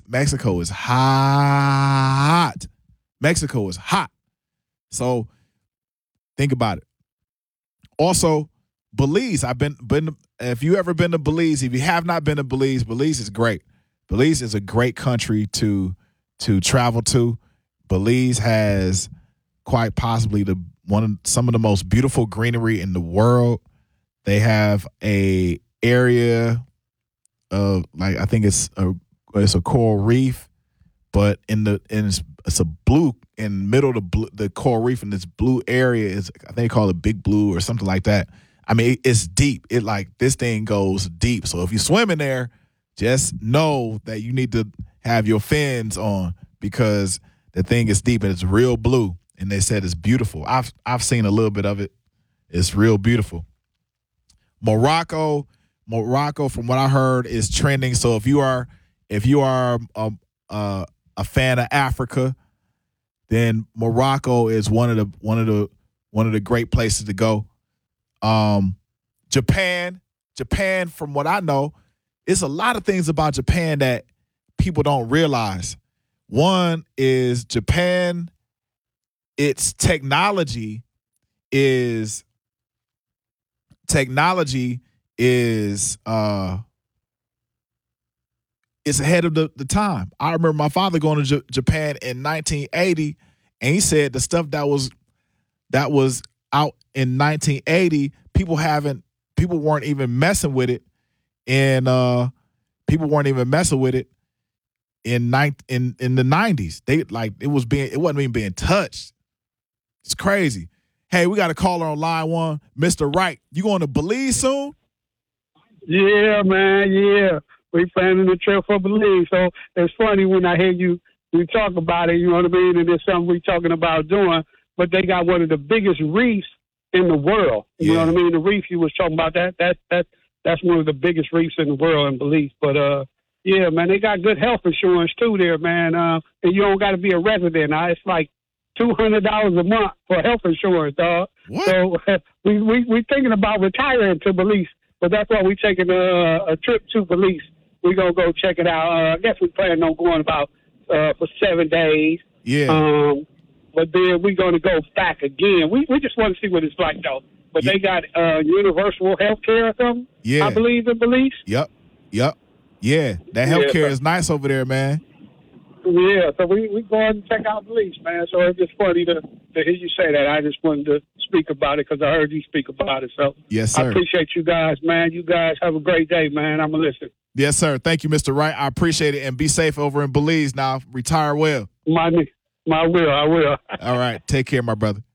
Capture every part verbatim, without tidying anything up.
Mexico is hot. Mexico is hot. So think about it. Also, Belize. I've been been. If you ever been to Belize, if you have not been to Belize, Belize is great. Belize is a great country to to travel to. Belize has quite possibly the one of some of the most beautiful greenery in the world. They have a area of like I think it's a it's a coral reef, but in the in it's, it's a blue in the middle of the blue, the coral reef in this blue area is I think they call it Big Blue or something like that. I mean, it, it's deep. It like this thing goes deep. So if you swim in there, just know that you need to have your fins on because the thing is deep and it's real blue. And they said it's beautiful. I've I've seen a little bit of it. It's real beautiful. Morocco, Morocco, from what I heard, is trending. So if you are if you are a, a, a fan of Africa, then Morocco is one of the one of the one of the great places to go. Um, Japan, Japan, from what I know, it's a lot of things about Japan that people don't realize. One is Japan, its technology is technology is uh it's ahead of the, the time. I remember my father going to J- Japan in nineteen eighty, and he said the stuff that was that was out in nineteen eighty, people haven't people weren't even messing with it, and uh, people weren't even messing with it in nine in in the nineties. They like it was being it wasn't even being touched. It's crazy. Hey, we got a caller on line one, Mister Wright. You going to Belize soon? Yeah, man. Yeah, we planning a trip for Belize. So it's funny when I hear you you talk about it. You know what I mean? And it's something we talking about doing. But they got one of the biggest reefs in the world. You yeah. know what I mean? The reef you was talking about, that that that that's one of the biggest reefs in the world in Belize. But uh, yeah, man, they got good health insurance too there, man. Uh, and you don't got to be a resident. Now it's like two hundred dollars a month for health insurance, dog. What? So uh, we we we thinking about retiring to Belize, but that's why we taking a, a trip to Belize. We gonna go check it out. Uh, I guess we plan on going about uh, for seven days. Yeah. Um. But then we're going to go back again. We we just want to see what it's like, though. But yeah. They got uh, universal health care or something, yeah. I believe, in Belize. Yep, yep. Yeah, that health care yeah, is nice over there, man. Yeah, so we, we go ahead and check out Belize, man. So it's just funny to, to hear you say that. I just wanted to speak about it because I heard you speak about it. So yes, sir. I appreciate you guys, man. You guys have a great day, man. I'm going to listen. Yes, sir. Thank you, Mister Wright. I appreciate it. And be safe over in Belize now. Retire well. My I will. I will. All right. Take care, my brother.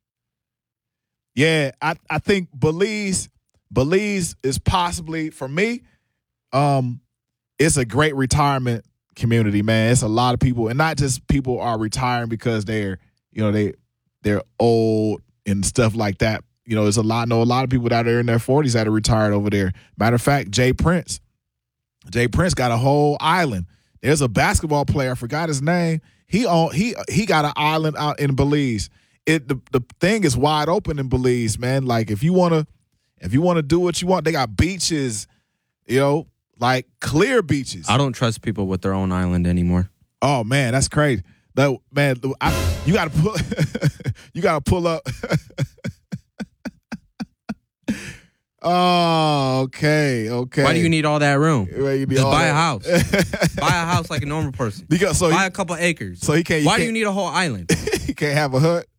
Yeah, I, I think Belize, Belize is possibly, for me, um, it's a great retirement community, man. It's a lot of people, and not just people are retiring because they're, you know, they they're old and stuff like that. You know, there's a lot, I know a lot of people that are in their forties that are retired over there. Matter of fact, Jay Prince. Jay Prince got a whole island. There's a basketball player, I forgot his name. He own, he he got an island out in Belize. It the, the thing is wide open in Belize, man. Like if you wanna if you wanna do what you want, they got beaches, you know, like clear beaches. I don't trust people with their own island anymore. Oh man, that's crazy. That man, I, you gotta pull you gotta pull up. Oh, okay, okay. Why do you need all that room? Well, you need Just all buy that. a house. Buy a house like a normal person. Because, so buy he, a couple acres. So he can't. Why can't, do you need a whole island? He can't have a hut.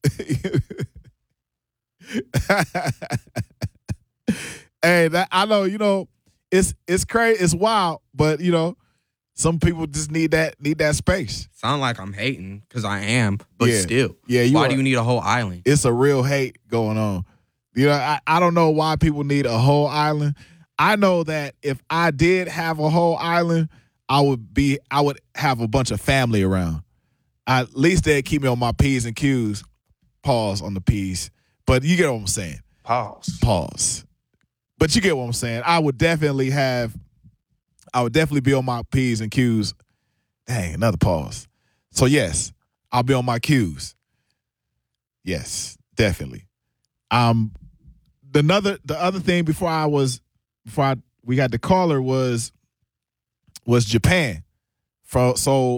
Hey, that, I know. You know, it's it's crazy. It's wild, but you know, some people just need that need that space. Sound like I'm hating because I am, but yeah. still. Yeah. You why are, do you need a whole island? It's a real hate going on. You know, I, I don't know why people need a whole island. I know that if I did have a whole island, I would be I would have a bunch of family around. At least they'd keep me on my P's and Q's. Pause on the P's. But you get what I'm saying. Pause. Pause. But you get what I'm saying. I would definitely have I would definitely be on my P's and Q's. Dang, another pause. So yes, I'll be on my Q's. Yes, definitely. Um the another the other thing before I was before I we got the caller was was Japan. For, so